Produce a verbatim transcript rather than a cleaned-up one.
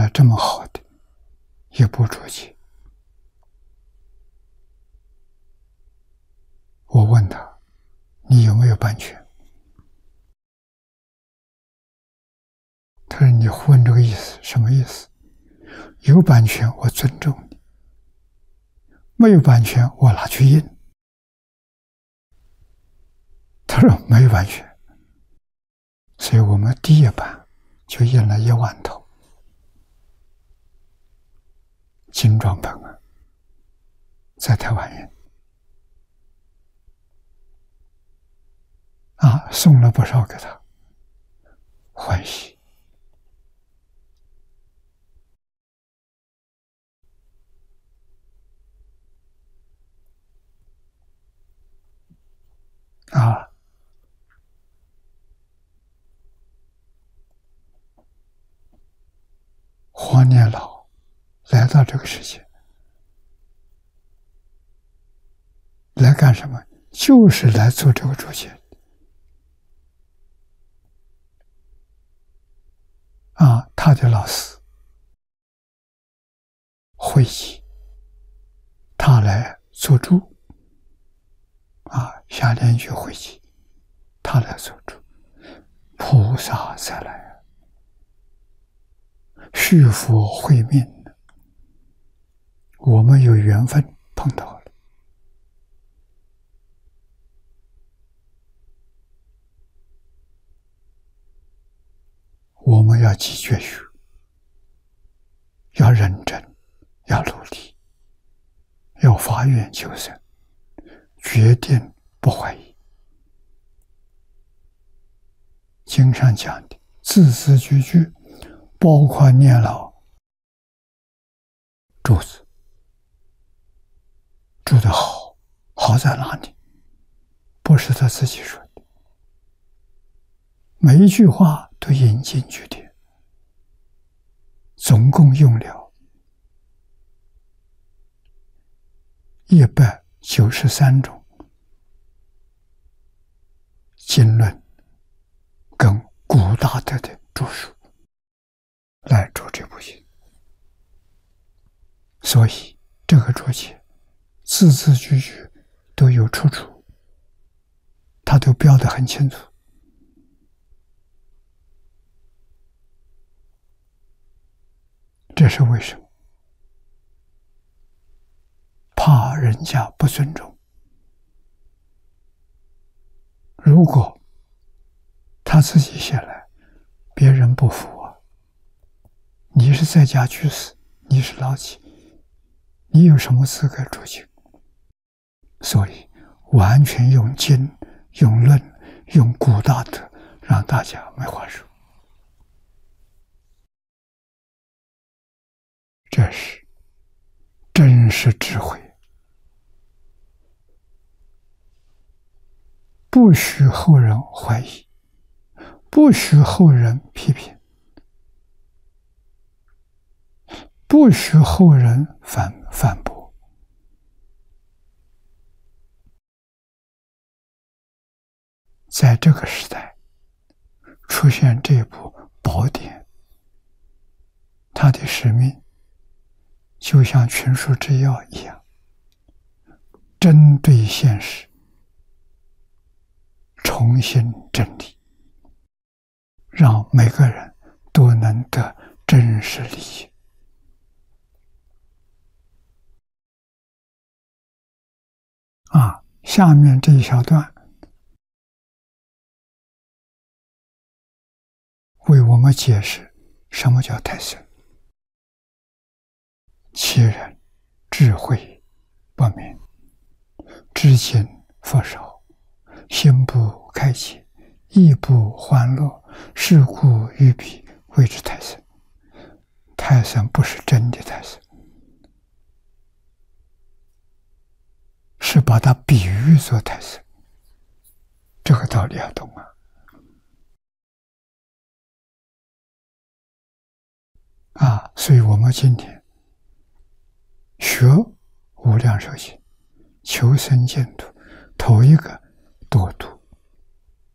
这么好的一部注解，我问他：“你有没有版权？”他说：“你问这个意思什么意思？有版权我尊重你，没有版权我拿去印。”他说：“没有版权。”所以我们第一版就印了一万套精装本啊，在台湾印啊，送了不少给他，欢喜啊。黄念老来到这个世界，来干什么？就是来做这个注解啊。他的老师会集，他来做注啊。下联句会集，他来做注。菩萨再来，续佛慧命，我们有缘分碰到了。我们要积觉学，要认真，要努力，要发愿求生，决定不怀疑。经上讲的字字句句，包括念老注子，注得好，好在哪里？不是他自己说的，每一句话都引经据典，总共用了一百九十三种经论跟古大德的著述来做这部经，所以这个注解字字句句都有出处，他都标得很清楚。这是为什么？怕人家不尊重。如果他自己写来，别人不服啊，你是在家居士，你是老几，你有什么资格注经？所以完全用经、用论、用古大德，让大家没话说。这是真实智慧，不许后人怀疑，不许后人批评，不许后人反反驳。在这个时代出现这部宝典，它的使命就像群书之要一样，针对现实，重新整理，让每个人都能得真实利益。啊，下面这一小段为我们解释什么叫太深。其人智慧不明，知经佛少，心不开启，意不欢乐，是故于彼谓之太深。太深不是真的太深，是把它比喻作太深。这个道理要懂啊！啊，所以我们今天学无量寿经，求生净土，头一个多读。